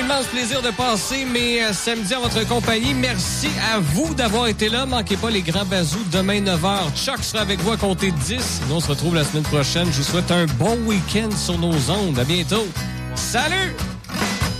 immense plaisir de passer mes samedis en votre compagnie. Merci à vous d'avoir été là. Manquez pas les grands bazous demain 9h. Chuck sera avec vous à compter 10. Nous, on se retrouve la semaine prochaine. Je vous souhaite un bon week-end sur nos ondes. À bientôt. Salut!